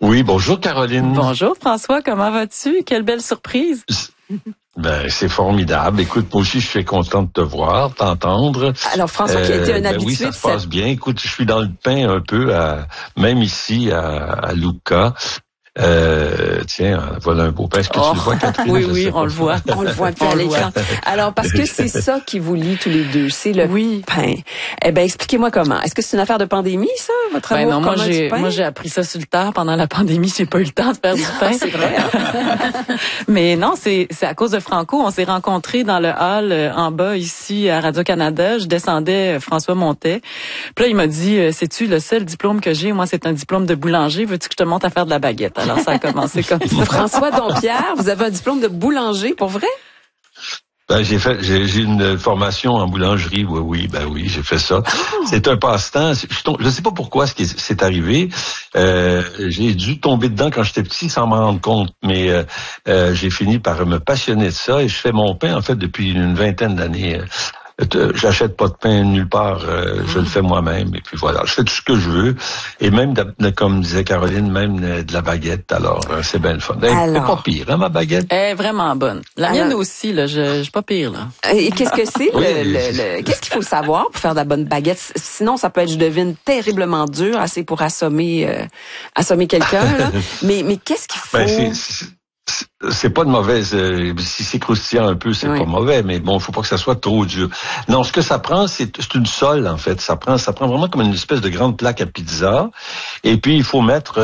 Oui, bonjour Caroline. Bonjour François, comment vas-tu? Quelle belle surprise. Ben, c'est formidable. Écoute, moi aussi, je suis content de te voir, t'entendre. Alors François qui a été un habitué oui, ça se passe bien. Écoute, je suis dans le pain un peu, même ici à Lucca. Tiens, voilà un beau pain. Est-ce que tu le vois, Catherine? Oui, on le voit. On le voit plus à l'écran. Alors, parce que c'est ça qui vous lie tous les deux, c'est le pain. Eh ben, expliquez-moi comment. Est-ce que c'est une affaire de pandémie, ça, votre amour non, commun du pain? Moi, j'ai appris ça sur le tard. Pendant la pandémie, j'ai pas eu le temps de faire du pain. C'est vrai. Mais non, c'est à cause de Franco. On s'est rencontrés dans le hall en bas, ici, à Radio-Canada. Je descendais, François montait. Puis là, il m'a dit, sais-tu, le seul diplôme que j'ai, moi, c'est un diplôme de boulanger. Veux-tu que je te montre à faire de la baguette? Alors, ça a commencé comme ça. François Dompierre, vous avez un diplôme de boulanger, pour vrai? Ben, j'ai une formation en boulangerie, oui, j'ai fait ça. Oh. C'est un passe-temps. Je sais pas pourquoi c'est arrivé. J'ai dû tomber dedans quand j'étais petit sans m'en rendre compte, mais j'ai fini par me passionner de ça et je fais mon pain, en fait, depuis une vingtaine d'années. J'achète pas de pain nulle part, je le fais moi-même et puis voilà, je fais tout ce que je veux et même comme disait Caroline, même de la baguette, alors c'est bien le fun. Elle est pas pire, hein, ma baguette? Elle est vraiment bonne. La mienne aussi, là, je suis pas pire, là. Et qu'est-ce que c'est qu'est-ce qu'il faut savoir pour faire de la bonne baguette? Sinon, ça peut être, je devine, terriblement dur, assez pour assommer quelqu'un, là. Mais qu'est-ce qu'il faut? C'est pas de mauvaise. Si c'est croustillant un peu, c'est pas mauvais, mais bon, faut pas que ça soit trop dur. Non, ce que ça prend, c'est une sole en fait. Ça prend vraiment comme une espèce de grande plaque à pizza. Et puis il faut mettre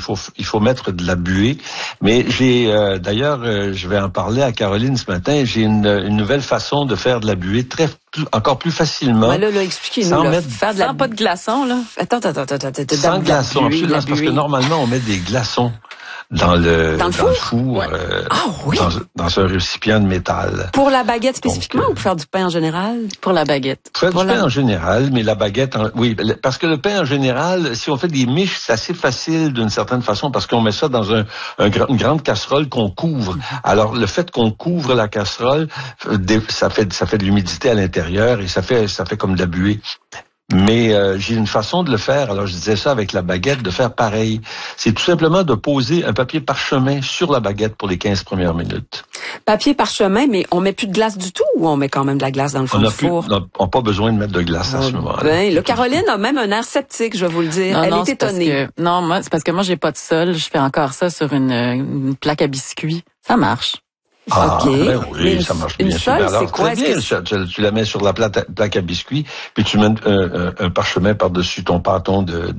de la buée. Mais j'ai d'ailleurs, je vais en parler à Caroline ce matin. J'ai une nouvelle façon de faire de la buée encore plus facilement. Ouais, là, expliquez-nous. Faire de pas de glaçons là. Attends. Sans glaçons, absolument, parce que normalement on met des glaçons dans le four, dans un récipient de métal. Pour la baguette spécifiquement ou pour faire du pain en général? Pour la baguette. Faire du pain en général, mais la baguette, oui, parce que le pain en général, si on fait des miches, c'est assez facile d'une certaine façon parce qu'on met ça dans une grande casserole qu'on couvre. Alors le fait qu'on couvre la casserole, ça fait de l'humidité à l'intérieur et ça fait comme de la buée. Mais j'ai une façon de le faire. Alors je disais ça avec la baguette, de faire pareil. C'est tout simplement de poser un papier parchemin sur la baguette pour les 15 premières minutes. Papier parchemin, mais on met plus de glace du tout ou on met quand même de la glace dans le fond du four? On n'a pas besoin de mettre de glace à ce moment-là. Là, Caroline a même un air sceptique, je vais vous le dire. Elle est étonnée. C'est parce que moi j'ai pas de sol. Je fais encore ça sur une plaque à biscuits. Ça marche. Ah, ben oui, ça marche bien. Une sole, c'est quoi? Très bien, tu la mets sur la plaque à biscuits, puis tu mets un parchemin par-dessus ton pâton de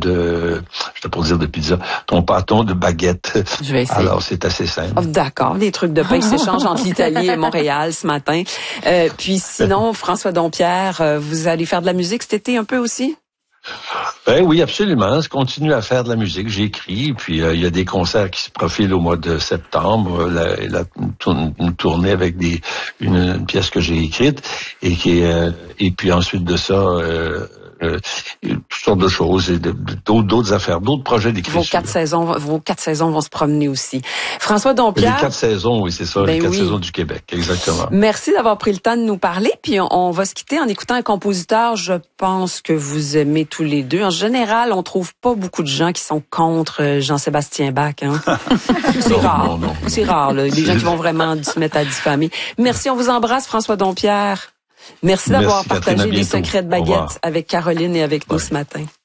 pizza, ton pâton de baguette. Je vais essayer. Alors, c'est assez simple. Oh, d'accord, des trucs de pain qui s'échangent entre l'Italie et Montréal ce matin. Puis sinon, François Dompierre, vous allez faire de la musique cet été un peu aussi? Ben oui, absolument. Je continue à faire de la musique. J'écris, puis il y a des concerts qui se profilent au mois de septembre. Une tournée avec une pièce que j'ai écrite et et puis ensuite de ça, toutes sortes de choses et d'autres affaires, d'autres projets d'écriture. Vos quatre saisons vont se promener aussi. François Dompierre. Les 4 saisons, oui, c'est ça, les 4 saisons du Québec, exactement. Merci d'avoir pris le temps de nous parler, puis on va se quitter en écoutant un compositeur, je pense que vous aimez tous les deux. En général, on trouve pas beaucoup de gens qui sont contre Jean-Sébastien Bach, hein. C'est rare. Non. C'est rare, là, des gens qui vont vraiment se mettre à diffamer. Merci, on vous embrasse, François Dompierre. Merci d'avoir partagé les secrets de baguette avec Caroline et avec nous ce matin.